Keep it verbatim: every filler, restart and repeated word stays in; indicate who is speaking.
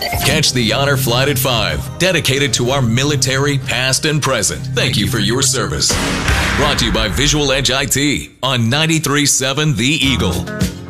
Speaker 1: Catch the Honor Flight at five, dedicated to our military, past and present. Thank you for your service. Brought to you by Visual Edge I T on ninety-three point seven The Eagle.